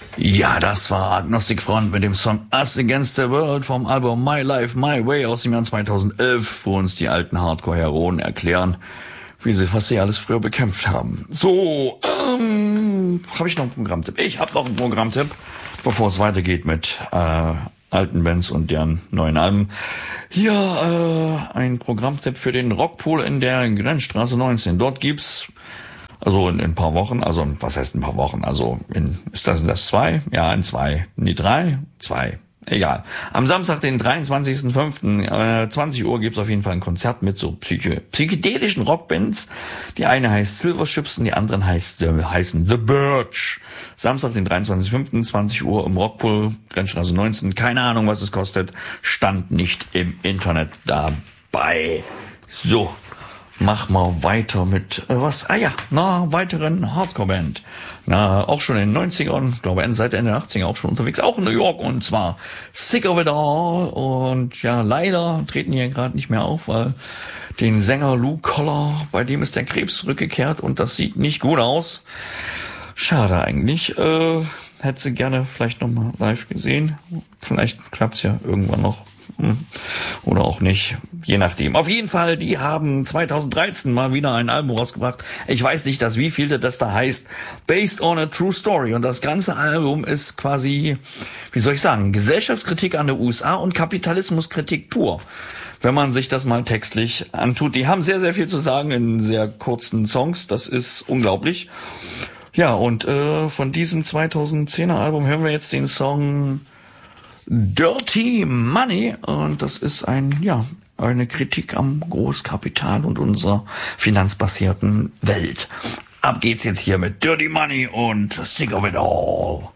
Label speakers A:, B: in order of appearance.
A: Ja, das war Agnostic Front mit dem Song Us Against the World vom Album My Life, My Way aus dem Jahr 2011, wo uns die alten Hardcore-Heroen erklären, was sie alles früher bekämpft haben. So, habe ich noch einen Programmtipp? Ich habe noch einen Programmtipp, bevor es weitergeht mit alten Bands und deren neuen Alben. Hier ein Programmtipp für den Rockpool in der Grenzstraße 19. Dort gibt's also in ein paar Wochen, also was heißt ein paar Wochen? Also ist das 2? Ja, in 2. Nee, 3? 2. Egal. Am Samstag, den 23.05. 20 Uhr gibt's auf jeden Fall ein Konzert mit so psychedelischen Rockbands. Die eine heißt Silverships und die anderen heißen The Birch. Samstag, den 23.05. 20 Uhr im Rockpool, Grenzstraße 19. Keine Ahnung, was es kostet. Stand nicht im Internet dabei. So. Mach mal weiter mit was? Einer weiteren Hardcore-Band. Auch schon in den 90ern, glaube seit Ende der 80er auch schon unterwegs, auch in New York, und zwar Sick of It All. Und ja, leider treten die ja gerade nicht mehr auf, weil den Sänger Lou Koller, bei dem ist der Krebs zurückgekehrt und das sieht nicht gut aus. Schade eigentlich. Hätte sie gerne vielleicht nochmal live gesehen. Vielleicht klappt's ja irgendwann noch. Oder auch nicht, je nachdem. Auf jeden Fall, die haben 2013 mal wieder ein Album rausgebracht. Ich weiß nicht, wie viel das da heißt. Based on a True Story. Und das ganze Album ist quasi, wie soll ich sagen, Gesellschaftskritik an der USA und Kapitalismuskritik pur. Wenn man sich das mal textlich antut. Die haben sehr, sehr viel zu sagen in sehr kurzen Songs. Das ist unglaublich. Ja, und von diesem 2010er Album hören wir jetzt den Song Dirty Money, und das ist eine Kritik am Großkapital und unserer finanzbasierten Welt. Ab geht's jetzt hier mit Dirty Money und Sick of It All.